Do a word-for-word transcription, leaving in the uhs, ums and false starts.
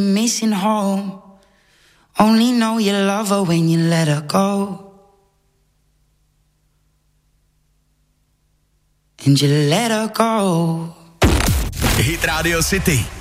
Missing home. Only know you love her when you let her go. And you let her go. Hit Radio City.